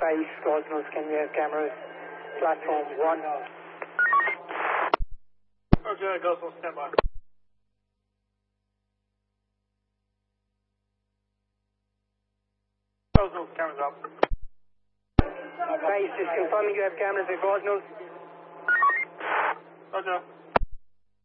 Base, Gosnells, can you have cameras? Platform 1. Roger, Gosnells, stand by. Gosnells, cameras up. Base, just confirming you have cameras at Gosnells. Roger.